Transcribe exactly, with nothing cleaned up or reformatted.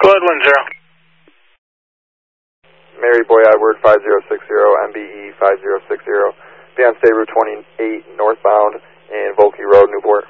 Glenwood zero. Mary Boy Edward five zero six zero, M B E five zero six zero. Be on State Route twenty-eight northbound in Volkey Road, Newport.